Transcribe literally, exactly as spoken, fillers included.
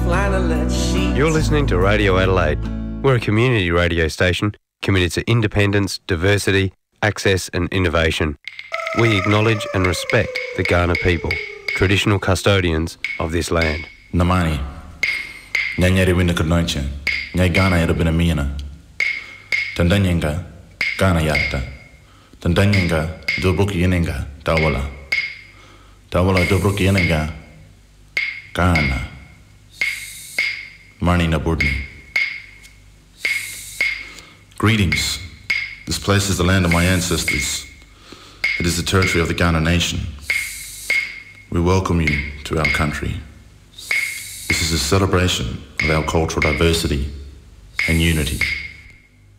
flannelette sheets. You're listening to Radio Adelaide. We're a community radio station committed to independence, diversity, access and innovation. We acknowledge and respect the Kaurna people, traditional custodians of this land. Namani, Nyanyari Winnakarnoicha, Nyagana Yarabinamina, Tandanyenga, Gana Yatta, Tandanyenga, Dobruki Yenenga, Tawala, Tawala Dobruki Yenenga, Gana, Marni Naburdni. Greetings. This place is the land of my ancestors. It is the territory of the Kaurna nation. We welcome you to our country. This is a celebration of our cultural diversity and unity.